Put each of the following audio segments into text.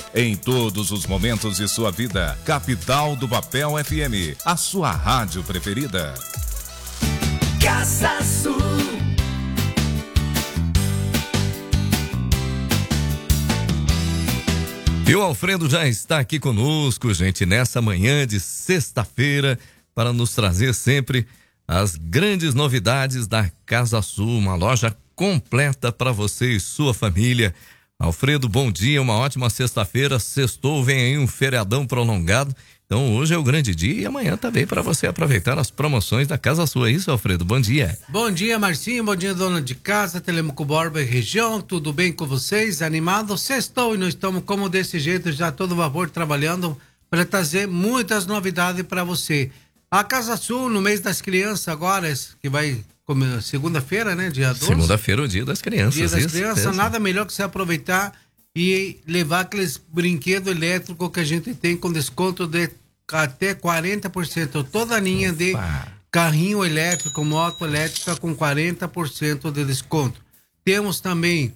em todos os momentos de sua vida. Capital do Papel FM, a sua rádio preferida. Casa Azul. E o Alfredo já está aqui conosco, gente, nessa manhã de sexta-feira, para nos trazer sempre as grandes novidades da Casa Sul, uma loja completa para você e sua família. Alfredo, bom dia, uma ótima sexta-feira, sextou, vem aí um feriadão prolongado, então hoje é o grande dia e amanhã também para você aproveitar as promoções da Casa Sul, é isso, Alfredo? Bom dia. Bom dia, Marcinho, bom dia, dona de casa, Telemaco Borba e região, tudo bem com vocês? Animado? Sextou e nós estamos como desse jeito, já todo vapor trabalhando para trazer muitas novidades para você. A Casa Sul, no mês das crianças agora, que vai segunda-feira, né? Dia 12. Segunda-feira, o dia das crianças. Dia das crianças, nada melhor que você aproveitar e levar aqueles brinquedos elétricos que a gente tem com desconto de até 40%. Toda a linha de carrinho elétrico, moto elétrica com 40% de desconto. Temos também,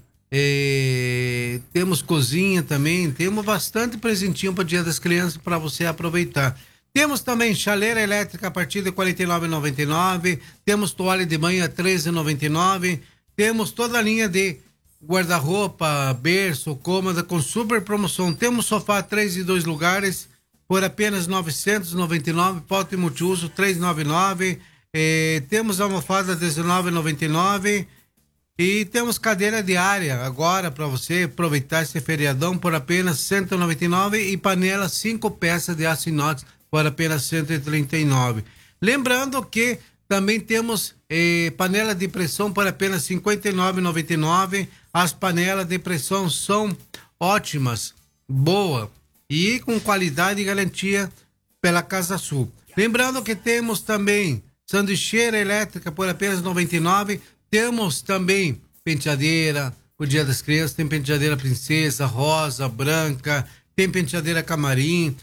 temos cozinha também, temos bastante presentinho para o Dia das Crianças para você aproveitar. Temos também chaleira elétrica a partir de R$ 49,99. Temos toalha de banho a R$ 13,99. Temos toda a linha de guarda-roupa, berço, cômoda com super promoção. Temos sofá 3 e 2 lugares por apenas R$ 999. Pote multiuso R$ 399. Temos almofada R$ 19,99. E temos cadeira diária agora para você aproveitar esse feriadão por apenas R$ 199 e panela 5 peças de aço inox por apenas R$ 139. Lembrando que também temos panela de pressão por apenas R$ 59,99. As panelas de pressão são ótimas, boa e com qualidade e garantia pela Casa Sul. Lembrando que temos também sanduicheira elétrica por apenas R$ 99. Temos também penteadeira, o Dia das Crianças tem penteadeira princesa, rosa, branca, tem penteadeira camarim.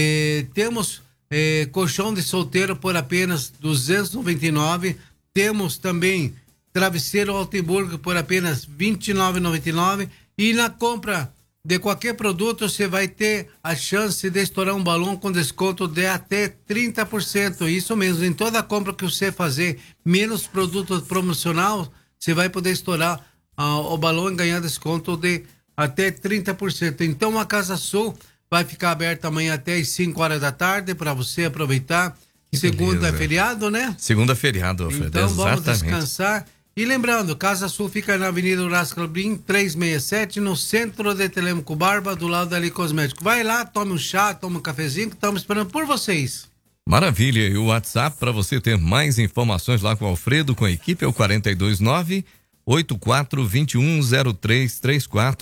Temos colchão de solteiro por apenas R$ 299. Temos também travesseiro Altenburg por apenas R$ 29,99. E na compra de qualquer produto você vai ter a chance de estourar um balão com desconto de até 30%. Isso mesmo, em toda compra que você fazer, menos produto promocional, você vai poder estourar o balão e ganhar desconto de até 30%. Então a Casa Sul vai ficar aberta amanhã até às 5 horas da tarde para você aproveitar. Segunda é feriado, né? Segunda é feriado, Alfredo. Então vamos descansar. E lembrando, Casa Sul fica na Avenida Horácio Calbrim, 367, no centro de Telemaco Barba, do lado da Ali Cosmético. Vai lá, tome um chá, tome um cafezinho, que estamos esperando por vocês. Maravilha. E o WhatsApp para você ter mais informações lá com o Alfredo, com a equipe, é o 429-8421-0334.